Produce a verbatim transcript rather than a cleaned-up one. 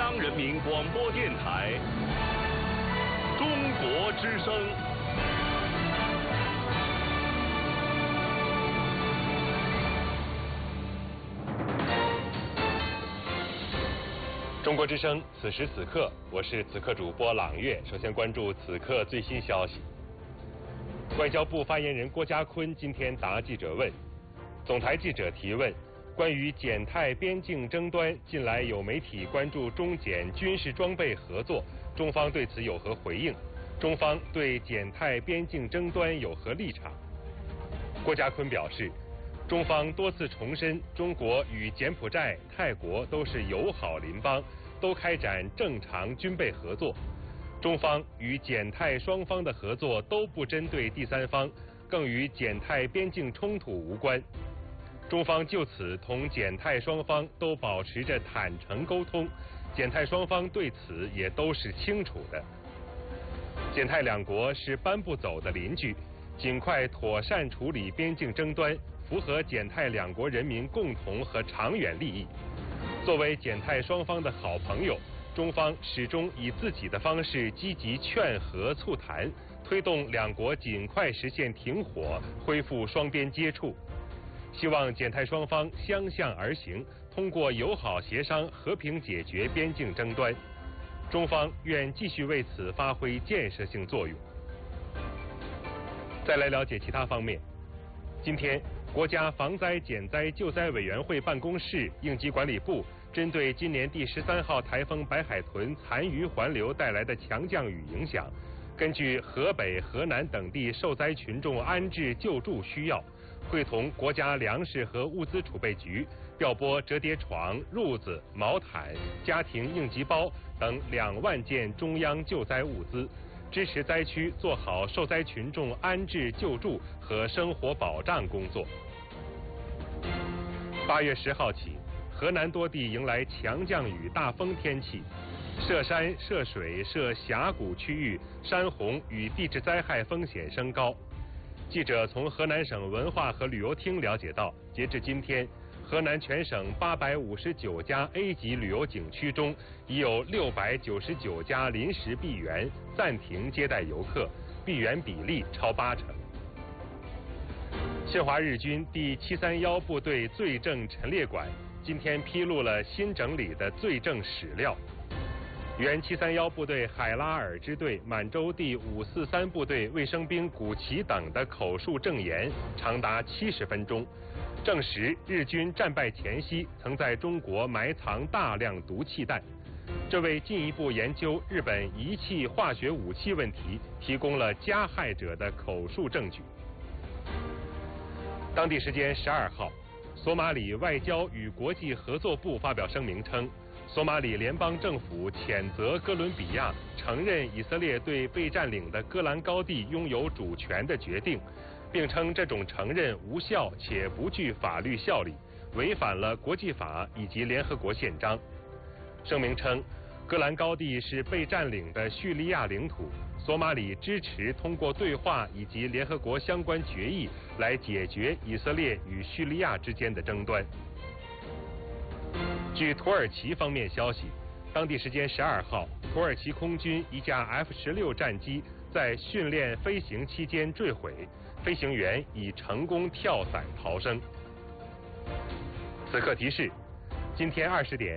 央人民广播电台中国之声。 中国之声，此时此刻，我是此刻主播朗月。首先关注此刻最新消息。外交部发言人郭家坤今天答记者问，总台记者提问。关于柬泰边境争端，近来有媒体关注中柬军事装备合作，中方对此有何回应？中方对柬泰边境争端有何立场？郭家坤表示，中方多次重申，中国与柬埔寨、泰国都是友好邻邦，都开展正常军备合作。中方与柬泰双方的合作都不针对第三方，更与柬泰边境冲突无关。中方就此同柬泰双方都保持着坦诚沟通，柬泰双方对此也都是清楚的。柬泰两国是搬不走的邻居，尽快妥善处理边境争端，符合柬泰两国人民共同和长远利益。作为柬泰双方的好朋友，中方始终以自己的方式积极劝和促谈，推动两国尽快实现停火，恢复双边接触。希望柬泰双方相向而行，通过友好协商和平解决边境争端。中方愿继续为此发挥建设性作用。再来了解其他方面。今天，国家防灾减灾救灾委员会办公室、应急管理部针对今年第十三号台风白海豚残余环流带来的强降雨影响，根据河北、河南等地受灾群众安置救助需要，会同国家粮食和物资储备局调拨折叠床、褥子、毛毯、家庭应急包等两万件中央救灾物资，支持灾区做好受灾群众安置救助和生活保障工作。八月十号起，河南多地迎来强降雨、大风天气，涉山、涉水、涉峡谷区域山洪与地质灾害风险升高。记者从河南省文化和旅游厅了解到，截至今天，河南全省八百五十九家 A 级旅游景区中，已有六百九十九家临时闭园，暂停接待游客，闭园比例超八成。侵华日军第七三一部队罪证陈列馆今天披露了新整理的罪证史料。原七三一部队海拉尔支队满洲第五四三部队卫生兵古奇等的口述证言长达七十分钟，证实日军战败前夕曾在中国埋藏大量毒气弹，这为进一步研究日本遗弃化学武器问题提供了加害者的口述证据。当地时间十二号，索马里外交与国际合作部发表声明称，索马里联邦政府谴责哥伦比亚承认以色列对被占领的戈兰高地拥有主权的决定，并称这种承认无效且不具法律效力，违反了国际法以及联合国宪章。声明称，戈兰高地是被占领的叙利亚领土，索马里支持通过对话以及联合国相关决议来解决以色列与叙利亚之间的争端。据土耳其方面消息，当地时间十二号，土耳其空军一架 F 十六战机在训练飞行期间坠毁，飞行员已成功跳伞逃生。此刻提示，今天二十点。